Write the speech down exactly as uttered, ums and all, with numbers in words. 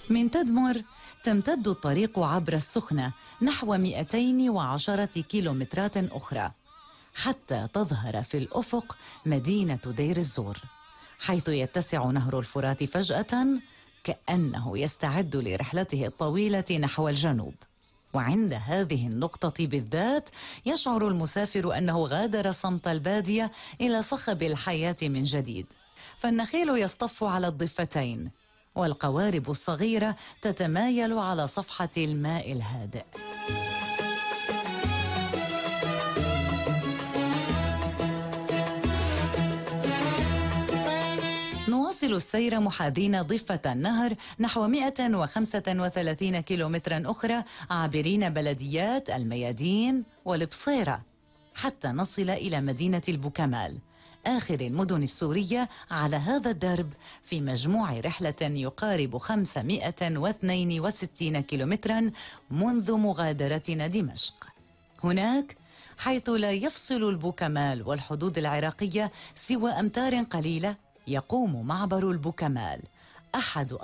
من تدمر تمتد الطريق عبر السخنة نحو مئتين وعشرة كيلومترات أخرى حتى تظهر في الأفق مدينة دير الزور، حيث يتسع نهر الفرات فجأة كأنه يستعد لرحلته الطويلة نحو الجنوب. وعند هذه النقطة بالذات يشعر المسافر أنه غادر صمت البادية إلى صخب الحياة من جديد، فالنخيل يصطف على الضفتين والقوارب الصغيرة تتمايل على صفحة الماء الهادئ. نواصل السير محاذين ضفة النهر نحو مئة وخمسة وثلاثين كيلومترا أخرى، عابرين بلديات الميادين والبصيرة حتى نصل إلى مدينة البوكمال، آخر المدن السورية على هذا الدرب، في مجموع رحلة يقارب خمسمئة واثنين وستين كيلومترا منذ مغادرتنا دمشق. هناك حيث لا يفصل البوكمال والحدود العراقية سوى أمتار قليلة، يقوم معبر البوكمال، أحد